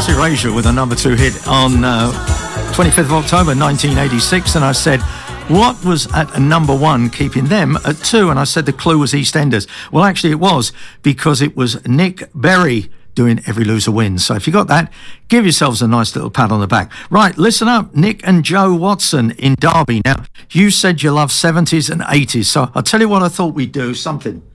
Marty Erasure with a number 2 hit on 25th of October 1986, and I said, what was at number 1 keeping them at 2? And I said the clue was EastEnders. Well, actually it was, because it was Nick Berry doing Every Loser Wins. So if you got that, give yourselves a nice little pat on the back. Right, listen up, Nick and Joe Watson in Derby. Now, you said you love 70s and 80s, so I'll tell you what I thought we'd do, something